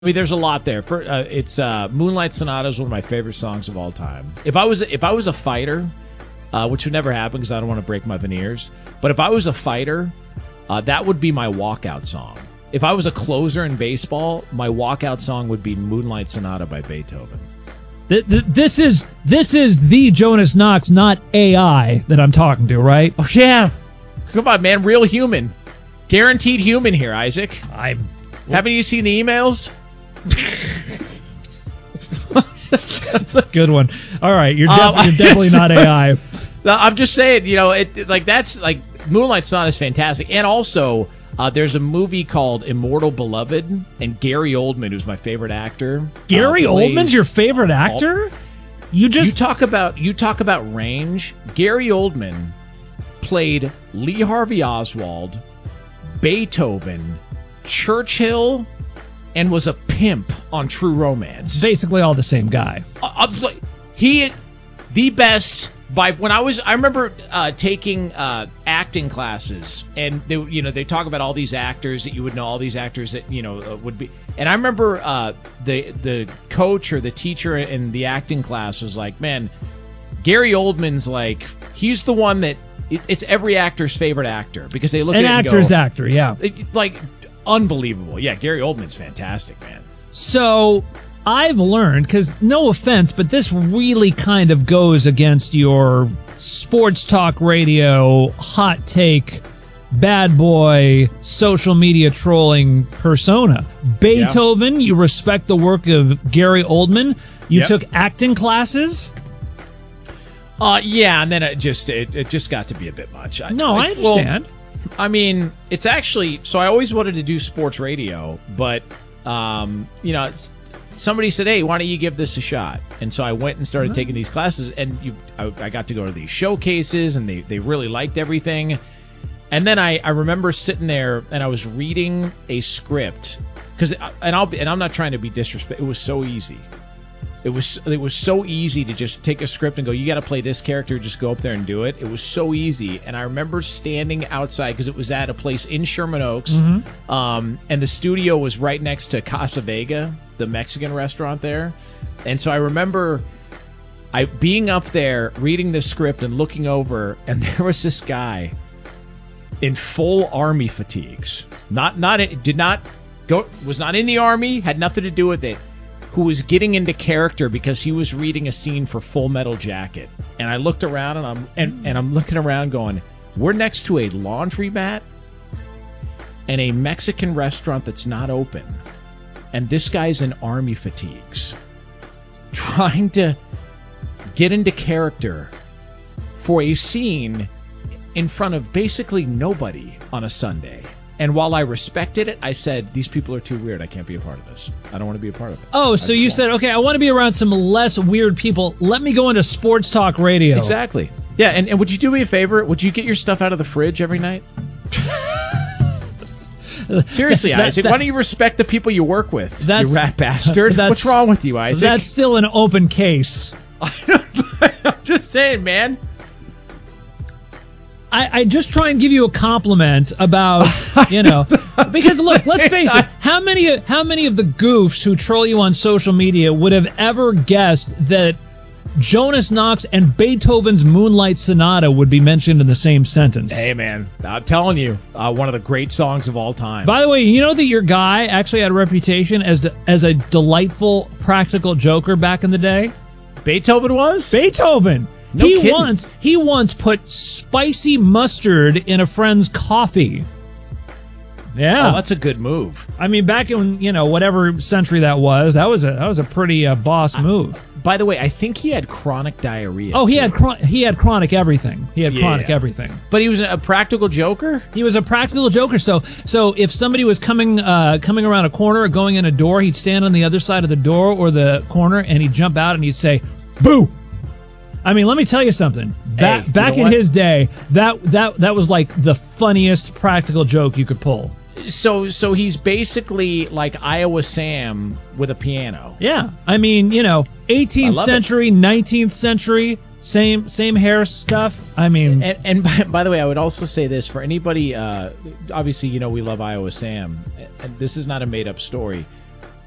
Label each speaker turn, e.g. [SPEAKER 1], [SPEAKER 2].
[SPEAKER 1] I mean, there's a lot there. It's Moonlight Sonata is one of my favorite songs of all time. If I was a fighter, which would never happen because I don't want to break my veneers, but if I was a fighter, that would be my walkout song. If I was a closer in baseball, my walkout song would be Moonlight Sonata by Beethoven.
[SPEAKER 2] This is the Jonas Knox, not AI, that I'm talking to, right?
[SPEAKER 1] Oh yeah, come on, man, real human, guaranteed human here, Isaac. Haven't you seen the emails?
[SPEAKER 2] Good one. All right, you're definitely not AI.
[SPEAKER 1] I'm just saying, that's like Moonlight Sonata is fantastic, and also there's a movie called Immortal Beloved, and Gary Oldman, who's my favorite actor.
[SPEAKER 2] Gary Oldman's your favorite actor? You
[SPEAKER 1] talk about range. Gary Oldman played Lee Harvey Oswald, Beethoven, Churchill, and was a pimp on True Romance.
[SPEAKER 2] Basically all the same guy.
[SPEAKER 1] The best. I remember taking acting classes, and they talk about all these actors that you would know, all these actors that would be. And I remember the coach or the teacher in the acting class was like, "Man, Gary Oldman's like he's the one that it's every actor's favorite actor because they look at it and
[SPEAKER 2] actor's
[SPEAKER 1] go,
[SPEAKER 2] actor, yeah,
[SPEAKER 1] like unbelievable." Yeah, Gary Oldman's fantastic, man.
[SPEAKER 2] So I've learned, because no offense, but this really kind of goes against your sports talk radio, hot take, bad boy, social media trolling persona. Beethoven, You respect the work of Gary Oldman. You took acting classes.
[SPEAKER 1] Yeah, and then it just got to be a bit much.
[SPEAKER 2] I understand.
[SPEAKER 1] Well, I mean, it's actually, so I always wanted to do sports radio, but somebody said, "Hey, why don't you give this a shot?" And so I went and started taking these classes, and I got to go to these showcases, and they really liked everything. And then I remember sitting there, and I was reading a script and I'm not trying to be disrespectful. It was so easy. It was so easy to just take a script and go, "You got to play this character, just go up there and do it." It was so easy. And I remember standing outside because it was at a place in Sherman Oaks, and the studio was right next to Casa Vega, the Mexican restaurant there. And so I remember being up there reading the script and looking over, and there was this guy in full army fatigues. Was not in the army, had nothing to do with it, who was getting into character because he was reading a scene for Full Metal Jacket. And I looked around, and I'm looking around going, we're next to a laundromat and a Mexican restaurant that's not open. And this guy's in army fatigues, trying to get into character for a scene in front of basically nobody on a Sunday. And while I respected it, I said, these people are too weird. I can't be a part of this. I don't want to be a part of it.
[SPEAKER 2] Oh, so you said, okay, I want to be around some less weird people. Let me go into sports talk radio.
[SPEAKER 1] Exactly. Yeah, and would you do me a favor? Would you get your stuff out of the fridge every night? Seriously, Isaac, why don't you respect the people you work with, you rat bastard? What's wrong with you, Isaac?
[SPEAKER 2] That's still an open case.
[SPEAKER 1] I'm just saying, man.
[SPEAKER 2] I just try and give you a compliment about, because look, let's face it, how many of the goofs who troll you on social media would have ever guessed that Jonas Knox and Beethoven's Moonlight Sonata would be mentioned in the same sentence?
[SPEAKER 1] Hey, man, I'm telling you, one of the great songs of all time.
[SPEAKER 2] By the way, you know that your guy actually had a reputation as a delightful practical joker back in the day?
[SPEAKER 1] Beethoven was?
[SPEAKER 2] Beethoven!
[SPEAKER 1] No kidding.
[SPEAKER 2] He once put spicy mustard in a friend's coffee. Yeah.
[SPEAKER 1] Oh, that's a good move.
[SPEAKER 2] I mean, back in, whatever century that was a pretty boss move.
[SPEAKER 1] By the way, I think he had chronic diarrhea.
[SPEAKER 2] Oh, he had chronic everything. He had chronic everything.
[SPEAKER 1] But he was a practical joker?
[SPEAKER 2] He was a practical joker. So if somebody was coming around a corner or going in a door, he'd stand on the other side of the door or the corner, and he'd jump out and he'd say, "Boo!" I mean, let me tell you something. Back in his day, that was like the funniest practical joke you could pull.
[SPEAKER 1] So he's basically like Iowa Sam with a piano.
[SPEAKER 2] Yeah. I mean, 18th century, 19th century, same hair stuff. I mean,
[SPEAKER 1] and by the way, I would also say this for anybody, obviously, we love Iowa Sam, and this is not a made up story.